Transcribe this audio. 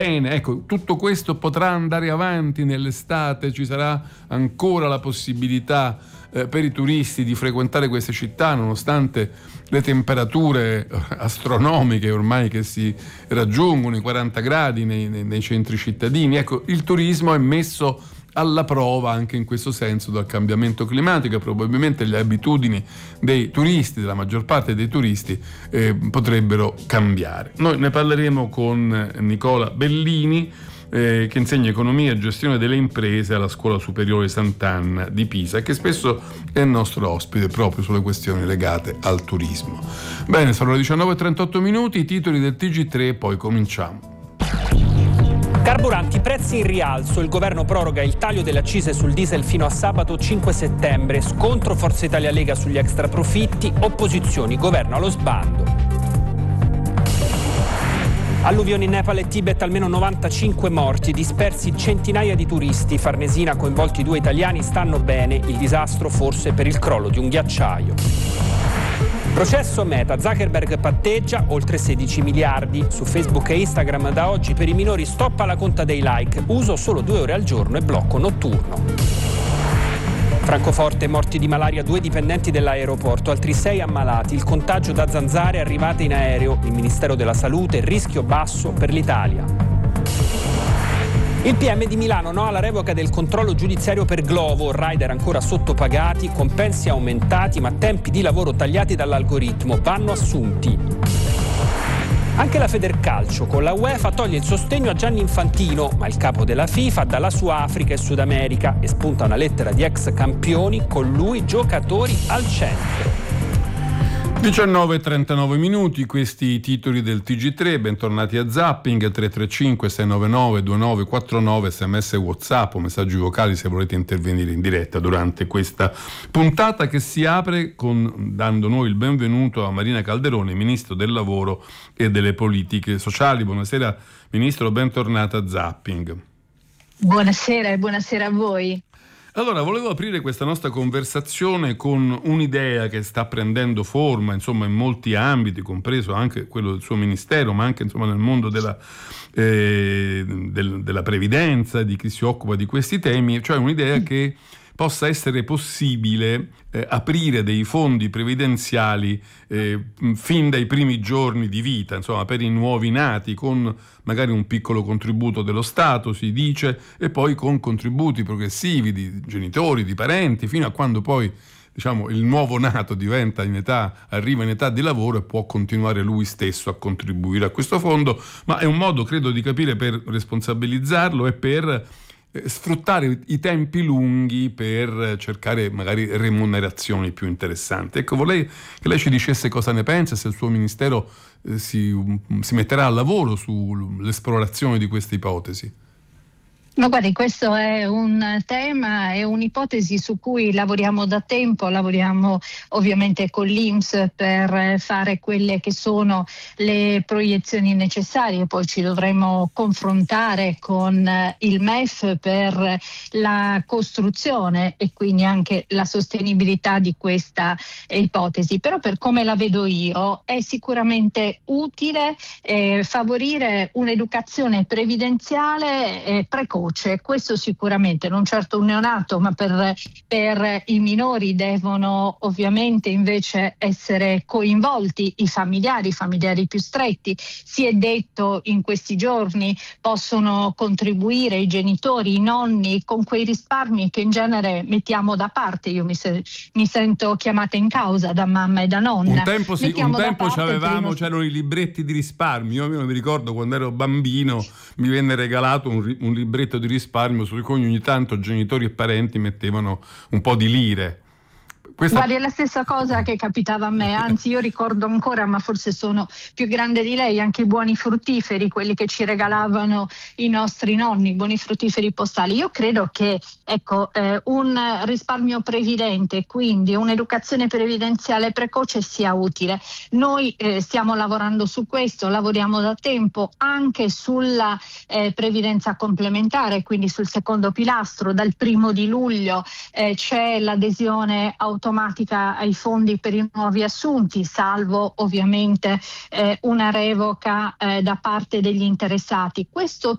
Bene, ecco, tutto questo potrà andare avanti nell'estate, ci sarà ancora la possibilità per i turisti di frequentare queste città, nonostante le temperature astronomiche ormai che si raggiungono i 40 gradi nei centri cittadini. Ecco, il turismo è messo alla prova anche in questo senso dal cambiamento climatico, e probabilmente le abitudini dei turisti, della maggior parte dei turisti, potrebbero cambiare. Noi ne parleremo con Nicola Bellini, che insegna economia e gestione delle imprese alla Scuola Superiore Sant'Anna di Pisa, e che spesso è il nostro ospite proprio sulle questioni legate al turismo. Bene, sono le 19:38, i titoli del TG3, poi cominciamo. Carburanti, prezzi in rialzo. Il governo proroga il taglio delle accise sul diesel fino a sabato 5 settembre. Scontro Forza Italia Lega sugli extraprofitti. Opposizioni, governo allo sbando. Alluvioni in Nepal e Tibet, almeno 95 morti, dispersi centinaia di turisti. Farnesina, coinvolti 2 italiani, stanno bene. Il disastro forse per il crollo di un ghiacciaio. Processo Meta, Zuckerberg patteggia oltre 16 miliardi. Su Facebook e Instagram da oggi per i minori stop alla conta dei like, uso solo 2 ore al giorno e blocco notturno. Francoforte, morti di malaria 2 dipendenti dell'aeroporto, altri 6 ammalati, il contagio da zanzare arrivate in aereo, il Ministero della Salute, rischio basso per l'Italia. Il PM di Milano, no alla revoca del controllo giudiziario per Glovo, rider ancora sottopagati, compensi aumentati ma tempi di lavoro tagliati dall'algoritmo, vanno assunti. Anche la Federcalcio con la UEFA toglie il sostegno a Gianni Infantino, ma il capo della FIFA dà la sua Africa e Sud America e spunta una lettera di ex campioni, con lui giocatori al centro. 19:39, questi i titoli del TG3, bentornati a Zapping, 335 699 2949, sms WhatsApp o messaggi vocali se volete intervenire in diretta durante questa puntata, che si apre dando noi il benvenuto a Marina Calderone, Ministro del Lavoro e delle Politiche Sociali. Buonasera Ministro, bentornata a Zapping. Buonasera e buonasera a voi. Allora, volevo aprire questa nostra conversazione con un'idea che sta prendendo forma, insomma, in molti ambiti, compreso anche quello del suo ministero, ma anche, insomma, nel mondo della previdenza, di chi si occupa di questi temi, cioè un'idea che possa essere possibile aprire dei fondi previdenziali fin dai primi giorni di vita, insomma, per i nuovi nati, con magari un piccolo contributo dello Stato, si dice, e poi con contributi progressivi di genitori, di parenti, fino a quando poi, diciamo, il nuovo nato arriva in età di lavoro e può continuare lui stesso a contribuire a questo fondo. Ma è un modo, credo, di capire, per responsabilizzarlo e per sfruttare i tempi lunghi per cercare magari remunerazioni più interessanti. Ecco, vorrei che lei ci dicesse cosa ne pensa, se il suo ministero si metterà al lavoro sull'esplorazione di queste ipotesi. Ma guardi, questo è un tema, è un'ipotesi su cui lavoriamo da tempo, lavoriamo ovviamente con l'INPS per fare quelle che sono le proiezioni necessarie, poi ci dovremo confrontare con il MEF per la costruzione e quindi anche la sostenibilità di questa ipotesi. Però, per come la vedo io, è sicuramente utile favorire un'educazione previdenziale precoce. Questo sicuramente, non certo un neonato, ma per i minori devono ovviamente invece essere coinvolti i familiari più stretti. Si è detto in questi giorni possono contribuire i genitori, i nonni, con quei risparmi che in genere mettiamo da parte. Io mi sento chiamata in causa da mamma e da nonna. Un tempo c'erano i libretti di risparmio. Io mi ricordo quando ero bambino mi venne regalato un libretto di risparmio su cui ogni tanto genitori e parenti mettevano un po' di lire. Guardi, è la stessa cosa che capitava a me, anzi io ricordo ancora, ma forse sono più grande di lei, anche i buoni fruttiferi, quelli che ci regalavano i nostri nonni, i buoni fruttiferi postali. Io credo che un risparmio previdente, quindi un'educazione previdenziale precoce sia utile. Noi stiamo lavorando su questo, lavoriamo da tempo anche sulla previdenza complementare, quindi sul secondo pilastro. Dal 1 di luglio c'è l'adesione automatica ai fondi per i nuovi assunti, salvo ovviamente una revoca da parte degli interessati. Questo